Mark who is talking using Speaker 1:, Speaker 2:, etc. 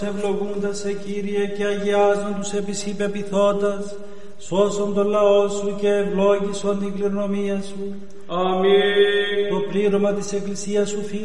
Speaker 1: Ευλογούντας σε Κύριε και αγιάζον τους επισή πεποιθώτας, σώσον τον λαό σου και ευλόγησον την κληρονομία σου.
Speaker 2: Αμήν.
Speaker 1: Το πλήρωμα της Εκκλησίας σου